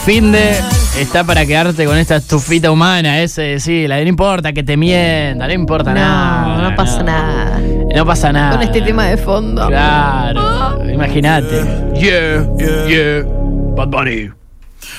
Finde está para quedarte con esta estufita humana, sí, la de no importa que te mienta, no importa nada. No pasa nada. No pasa nada. Con este tema de fondo. Claro, imagínate. Yeah, Bad Bunny.